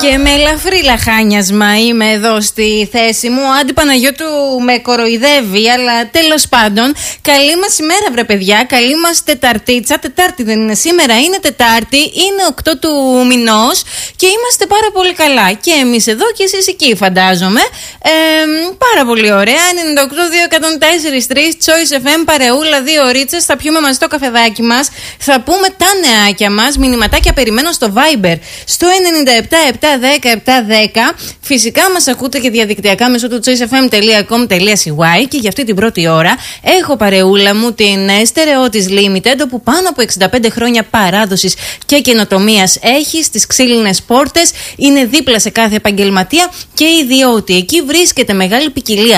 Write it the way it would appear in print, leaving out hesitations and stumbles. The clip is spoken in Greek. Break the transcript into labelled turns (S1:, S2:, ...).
S1: Και με ελαφρύ λαχάνιασμα είμαι εδώ στη θέση μου. Ο Άντι Παναγιώτου με κοροϊδεύει, αλλά τέλος πάντων. Καλή μας ημέρα, βρε παιδιά. Καλή μας Τεταρτίτσα. Τετάρτη δεν είναι σήμερα, είναι Τετάρτη. Είναι 8 του μηνός και είμαστε πάρα πολύ καλά. Και εμείς εδώ και εσείς εκεί, φαντάζομαι. Πάρα πολύ ωραία. 98-204-3 Choice FM, παρεούλα, 2 ωρίτσες. Θα πιούμε μαζί το καφεδάκι μας. Θα πούμε τα νεάκια μας. Μηνυματάκια περιμένω στο Viber. Στο 97-710-710. Φυσικά μας ακούτε και διαδικτυακά μέσω του choicefm.com.cy. Και για αυτή την πρώτη ώρα έχω παρεούλα μου την Στερεότης Limited, όπου πάνω από 65 χρόνια παράδοσης και καινοτομίας έχει στις ξύλινες πόρτες. Είναι δίπλα σε κάθε επαγγελματία και ιδιώτη. Εκεί βρίσκεται μεγάλη ποικιλία